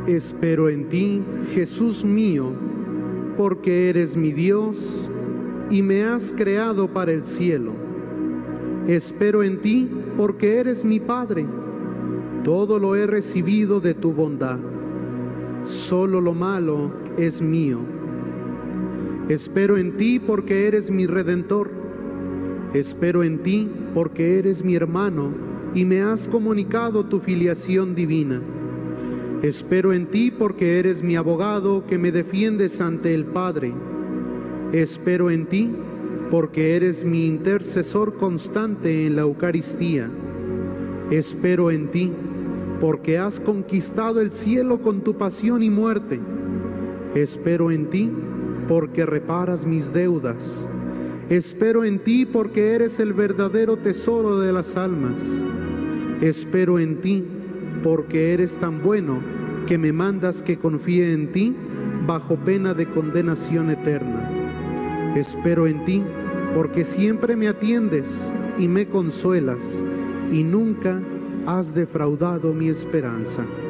Espero en ti, Jesús mío, porque eres mi Dios y me has creado para el cielo. Espero en ti porque eres mi Padre. Todo lo he recibido de tu bondad. Solo lo malo es mío. Espero en ti porque eres mi Redentor. Espero en ti porque eres mi hermano y me has comunicado tu filiación divina. Espero en ti porque eres mi abogado que me defiendes ante el Padre. Espero en ti porque eres mi intercesor constante en la Eucaristía. Espero en ti porque has conquistado el cielo con tu pasión y muerte. Espero en ti porque reparas mis deudas. Espero en ti porque eres el verdadero tesoro de las almas. Espero en ti porque eres tan bueno que me mandas que confíe en ti bajo pena de condenación eterna. Espero en ti porque siempre me atiendes y me consuelas y nunca has defraudado mi esperanza.